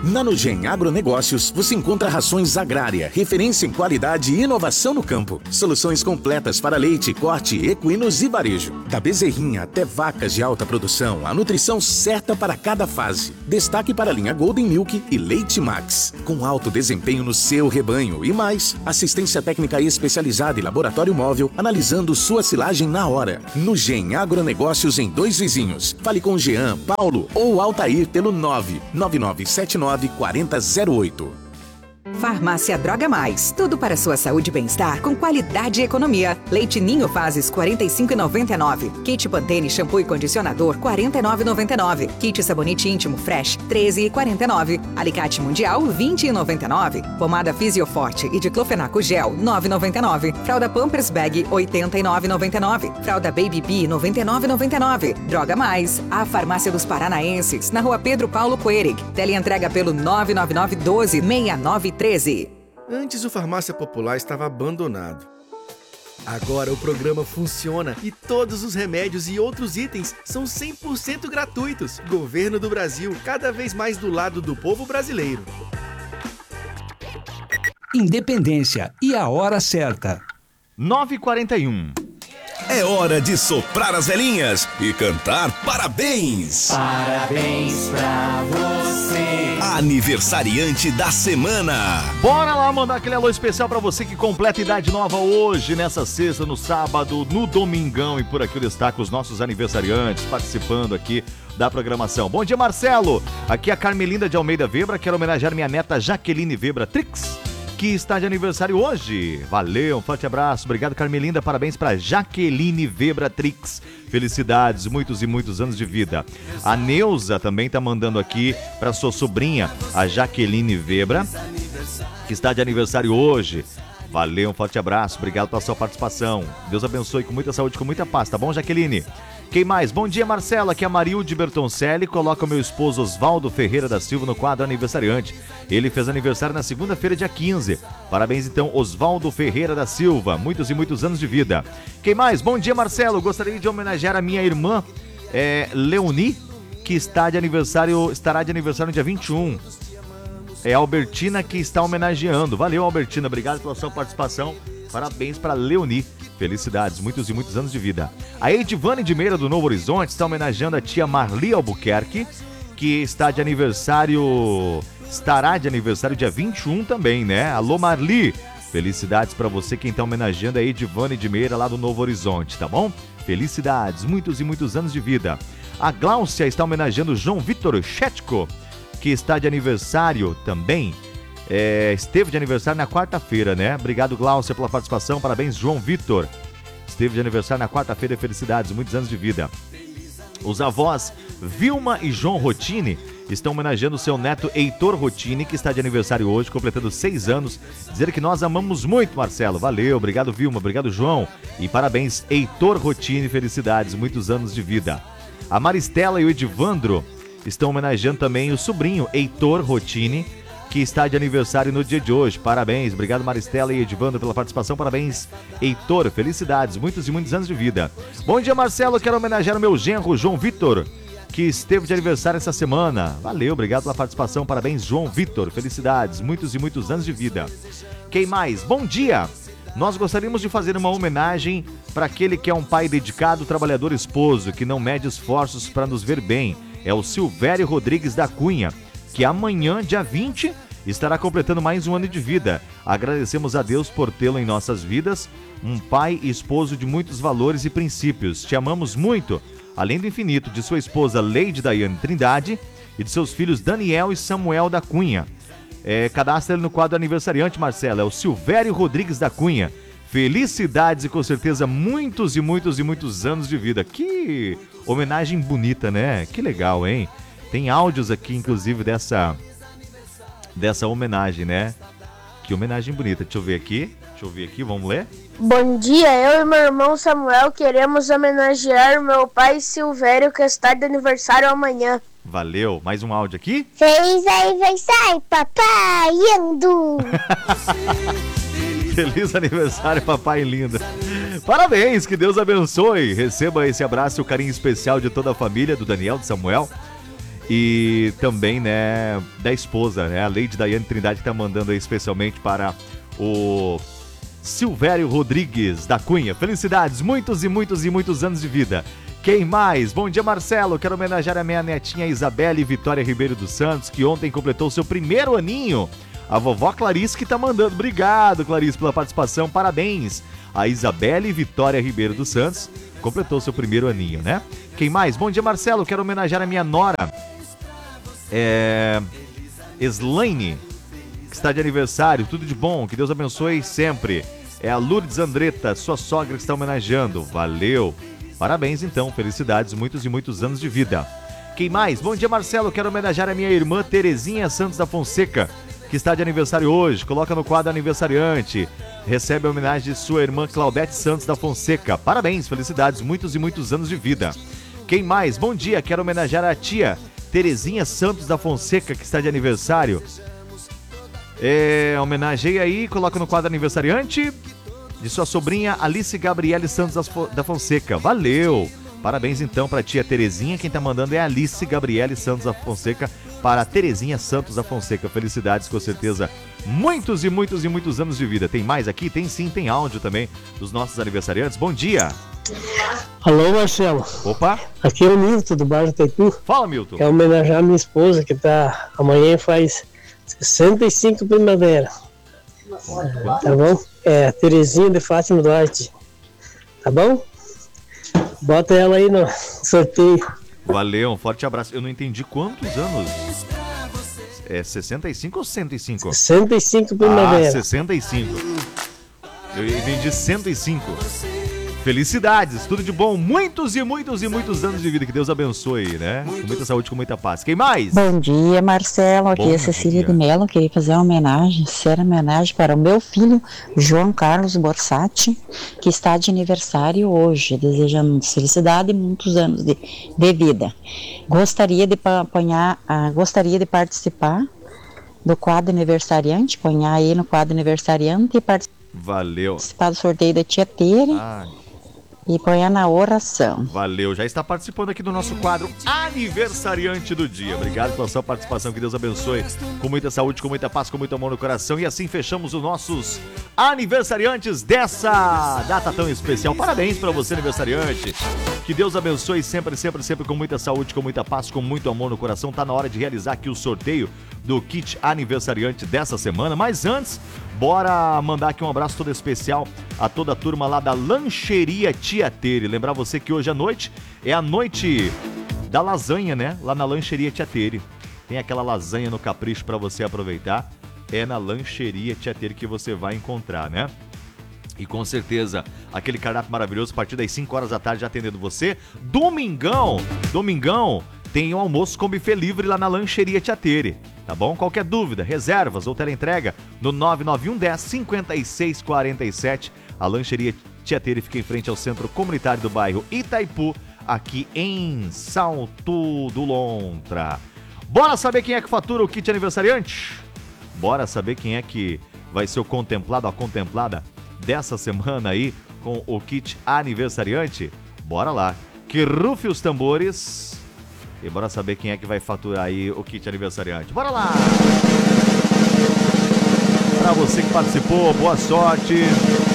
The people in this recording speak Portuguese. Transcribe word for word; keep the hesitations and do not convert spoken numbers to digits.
Na Nugem Agronegócios, você encontra rações agrária, referência em qualidade e inovação no campo. Soluções completas para leite, corte, equinos e varejo. Da bezerrinha até vacas de alta produção, a nutrição certa para cada fase. Destaque para a linha Golden Milk e Leite Max, com alto desempenho no seu rebanho e mais, assistência técnica especializada e laboratório móvel, analisando sua silagem na hora. Nugem Agronegócios em Dois Vizinhos. Fale com Jean, Paulo ou Altair pelo nove nove nove sete nove quatro zero zero oito. Farmácia Droga Mais. Tudo para sua saúde e bem-estar com qualidade e economia. Leite Ninho Fases quarenta e cinco reais e noventa e nove centavos. Kit Pantene shampoo e condicionador quarenta e nove reais e noventa e nove centavos. Kit sabonete íntimo Fresh treze reais e quarenta e nove centavos. Alicate Mundial vinte reais e noventa e nove centavos. Pomada Fisioforte e diclofenaco gel nove reais e noventa e nove centavos. Fralda Pampers Bag oitenta e nove reais e noventa e nove centavos. Fralda Baby Bee noventa e nove reais e noventa e nove centavos. Droga Mais. A Farmácia dos Paranaenses na Rua Pedro Paulo Coerig. Teleentrega pelo nove nove nove um dois seis nove treze. Antes o Farmácia Popular estava abandonado. Agora o programa funciona e todos os remédios e outros itens são cem por cento gratuitos. Governo do Brasil, cada vez mais do lado do povo brasileiro. Independência e a hora certa. nove e quarenta e um. É hora de soprar as velhinhas e cantar parabéns. Parabéns pra você. Aniversariante da semana. Bora lá mandar aquele alô especial pra você que completa idade nova hoje, nessa sexta, no sábado, no domingão. E por aqui eu destaco os nossos aniversariantes participando aqui da programação. Bom dia, Marcelo. Aqui é a Carmelinda de Almeida Vebra. Quero homenagear minha neta Jaqueline Vebra Trix, que está de aniversário hoje. Valeu, um forte abraço. Obrigado, Carmelinda. Parabéns para Jaqueline Vebra Trix. Felicidades, muitos e muitos anos de vida. A Neuza também está mandando aqui para sua sobrinha, a Jaqueline Vebra, que está de aniversário hoje. Valeu, um forte abraço. Obrigado pela sua participação. Deus abençoe com muita saúde, com muita paz, tá bom, Jaqueline? Quem mais? Bom dia, Marcela. Aqui é a Marilde Bertoncelli. Coloca o meu esposo Osvaldo Ferreira da Silva no quadro aniversariante. Ele fez aniversário na segunda-feira, dia quinze. Parabéns, então, Osvaldo Ferreira da Silva. Muitos e muitos anos de vida. Quem mais? Bom dia, Marcelo. Gostaria de homenagear a minha irmã, é, Leoni, que está de aniversário, estará de aniversário no dia vinte e um. É a Albertina que está homenageando. Valeu, Albertina. Obrigado pela sua participação. Parabéns para Leoni. Felicidades, muitos e muitos anos de vida. A Edivane de Meira do Novo Horizonte está homenageando a tia Marli Albuquerque, que está de aniversário, estará de aniversário dia vinte e um também, né? Alô, Marli. Felicidades para você, quem está homenageando a Edivane de Meira lá do Novo Horizonte, tá bom? Felicidades, muitos e muitos anos de vida. A Gláucia está homenageando o João Vitor Chetko, que está de aniversário também. É, esteve de aniversário na quarta-feira, né? Obrigado, Gláucia, pela participação. Parabéns, João Vitor. Esteve de aniversário na quarta-feira. Felicidades, muitos anos de vida. Os avós Vilma e João Rotini estão homenageando o seu neto Heitor Rotini, que está de aniversário hoje, completando seis anos. Dizer que nós amamos muito, Marcelo. Valeu, obrigado, Vilma, obrigado, João. E parabéns, Heitor Rotini. Felicidades, muitos anos de vida. A Maristela e o Edivandro estão homenageando também o sobrinho Heitor Rotini, que está de aniversário no dia de hoje. Parabéns, obrigado, Maristela e Edivandro, pela participação. Parabéns, Heitor, felicidades, muitos e muitos anos de vida. Bom dia, Marcelo, quero homenagear o meu genro, João Vitor, que esteve de aniversário essa semana. Valeu, obrigado pela participação. Parabéns, João Vitor, felicidades, muitos e muitos anos de vida. Quem mais? Bom dia! Nós gostaríamos de fazer uma homenagem para aquele que é um pai dedicado, trabalhador, esposo, que não mede esforços para nos ver bem. É o Silvério Rodrigues da Cunha, que amanhã, dia vinte, estará completando mais um ano de vida. Agradecemos a Deus por tê-lo em nossas vidas, um pai e esposo de muitos valores e princípios. Te amamos muito, além do infinito, de sua esposa Leide Daiane Trindade e de seus filhos Daniel e Samuel da Cunha. É, cadastra ele no quadro aniversariante, Marcela, é o Silvério Rodrigues da Cunha. Felicidades e com certeza muitos e muitos e muitos anos de vida. Que homenagem bonita, né? Que legal, hein? Tem áudios aqui, inclusive, dessa, dessa homenagem, né? Que homenagem bonita. Deixa eu ver aqui. Deixa eu ver aqui, vamos ler? Bom dia, eu e meu irmão Samuel queremos homenagear meu pai Silvério, que está de aniversário amanhã. Valeu. Mais um áudio aqui? Feliz aniversário, papai lindo! Feliz aniversário, papai lindo. Parabéns, que Deus abençoe. Receba esse abraço e o carinho especial de toda a família, do Daniel, do Samuel E também, né, da esposa, né, a Lady Daiane Trindade, que tá mandando aí especialmente para o Silvério Rodrigues da Cunha. Felicidades, muitos e muitos e muitos anos de vida. Quem mais? Bom dia, Marcelo. Quero homenagear a minha netinha Isabelle Vitória Ribeiro dos Santos, que ontem completou seu primeiro aninho. A vovó Clarice que tá mandando. Obrigado, Clarice, pela participação. Parabéns. A Isabelle Vitória Ribeiro dos Santos completou seu primeiro aninho, né? Quem mais? Bom dia, Marcelo. Quero homenagear a minha nora, é... Slaine, que está de aniversário. Tudo de bom. Que Deus abençoe sempre. É a Lourdes Andretta, sua sogra, que está homenageando. Valeu. Parabéns, então. Felicidades. Muitos e muitos anos de vida. Quem mais? Bom dia, Marcelo. Quero homenagear a minha irmã Terezinha Santos da Fonseca, que está de aniversário hoje. Coloca no quadro aniversariante. Recebe a homenagem de sua irmã Claudete Santos da Fonseca. Parabéns, felicidades, muitos e muitos anos de vida. Quem mais? Bom dia, quero homenagear a tia Terezinha Santos da Fonseca, que está de aniversário. É, homenagem aí, coloca no quadro aniversariante de sua sobrinha Alice Gabriele Santos da Fonseca. Valeu! Parabéns então para a tia Terezinha. Quem tá mandando é a Alice Gabriele Santos da Fonseca para a Terezinha Santos da Fonseca. Felicidades, com certeza. Muitos e muitos e muitos anos de vida. Tem mais aqui? Tem sim, tem áudio também dos nossos aniversariantes. Bom dia. Alô, Marcelo. Opa. Aqui é o Milton do bairro Taipu. Fala, Milton. Quero homenagear a minha esposa que tá amanhã faz sessenta e cinco primavera. Tá bom? É Terezinha de Fátima Duarte. Tá bom? Bota ela aí no sorteio. Valeu, um forte abraço. Eu não entendi quantos anos. É sessenta e cinco ou cento e cinco? sessenta e cinco primavera. Ah, sessenta e cinco. Eu entendi cento e cinco. Felicidades, tudo de bom. Muitos e muitos e muitos anos de vida. Que Deus abençoe, né? Com muita saúde, com muita paz. Quem mais? Bom dia, Marcelo. Aqui Bom é Cecília dia. de Mello. Queria fazer uma homenagem, sincera homenagem para o meu filho, João Carlos Borsatti, que está de aniversário hoje. Desejando felicidade e muitos anos de, de vida. Gostaria de apanhar, ah, gostaria de participar do quadro aniversariante, apanhar aí no quadro aniversariante e participar Valeu. do sorteio da tia Tere. Ai. E põe na oração. Valeu, já está participando aqui do nosso quadro Aniversariante do Dia. Obrigado pela sua participação, que Deus abençoe, com muita saúde, com muita paz, com muito amor no coração. E assim fechamos os nossos aniversariantes dessa data tão especial. Parabéns para você, aniversariante. Que Deus abençoe sempre, sempre, sempre com muita saúde, com muita paz, com muito amor no coração. Tá na hora de realizar aqui o sorteio do kit aniversariante dessa semana. Mas antes, bora mandar aqui um abraço todo especial a toda a turma lá da Lancheria Tia Tere. Lembrar você que hoje à noite é a noite da lasanha, né? Lá na Lancheria Tia Tere. Tem aquela lasanha no capricho para você aproveitar. É na Lancheria Tia Tere que você vai encontrar, né? E com certeza, aquele cardápio maravilhoso a partir das cinco horas da tarde já atendendo você. Domingão, domingão, tem um almoço com buffet livre lá na Lancheria Tia Tere. Tá bom? Qualquer dúvida, reservas ou teleentrega no nove nove um dez, cinquenta e seis quarenta e sete. A Lancheria Tia Tere fica em frente ao Centro Comunitário do bairro Itaipu, aqui em Salto do Lontra. Bora saber quem é que fatura o kit aniversariante? Bora saber quem é que vai ser o contemplado, a contemplada dessa semana aí com o kit aniversariante? Bora lá, que rufe os tambores e bora saber quem é que vai faturar aí o kit aniversariante. Bora lá! Pra você que participou, boa sorte!